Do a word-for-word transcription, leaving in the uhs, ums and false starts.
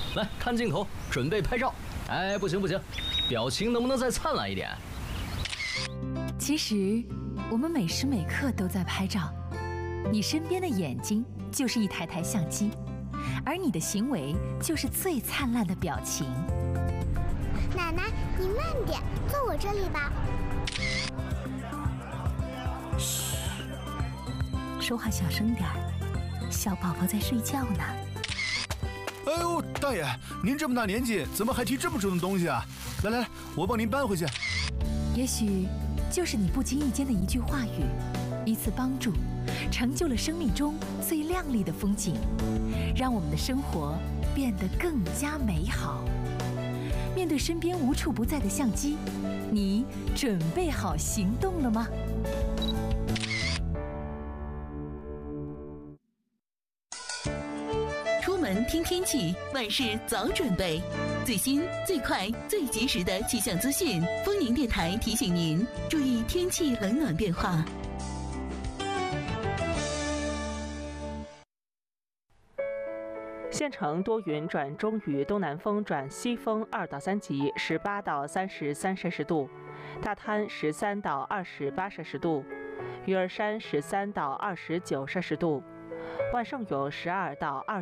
来看镜头，准备拍照。哎，不行不行，表情能不能再灿烂一点？ 其实，我们每时每刻都在拍照。你身边的眼睛就是一台台相机，而你的行为就是最灿烂的表情。 奶奶，你慢点，坐我这里吧。 嘘，说话小声点儿，小宝宝在睡觉呢。 哎呦，大爷，您这么大年纪，怎么还提这么重的东西啊？来来来，我帮您搬回去。 也许就是你不经意间的一句话语，一次帮助，成就了生命中最亮丽的风景，让我们的生活变得更加美好。面对身边无处不在的相机，你准备好行动了吗？ 出门听天气，万事早准备。最新、最快、最及时的气象资讯，丰宁电台提醒您注意天气冷暖变化。 县城多云转中雨，东南风转西风二到三级，十八到三十三摄氏度；大滩十三到二十八摄氏度，鱼儿山十三到二十九摄氏度，万盛有十二到二。